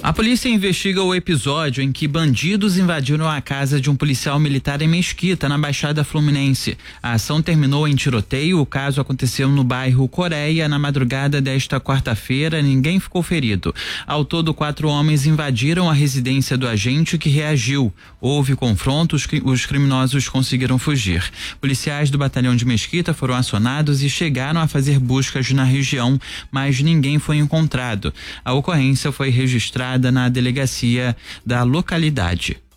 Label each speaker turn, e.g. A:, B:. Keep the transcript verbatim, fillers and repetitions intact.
A: A polícia investiga o episódio em que bandidos invadiram a casa de um policial militar em Mesquita, na Baixada Fluminense. A ação terminou em tiroteio. O caso aconteceu no bairro Coreia na madrugada desta quarta-feira. Ninguém ficou ferido. Ao todo, quatro homens invadiram a residência do agente, que reagiu. Houve confrontos, os criminosos conseguiram fugir. Policiais do batalhão de Mesquita foram acionados e chegaram a fazer buscas na região, mas ninguém foi encontrado. A ocorrência foi registrada na delegacia da localidade.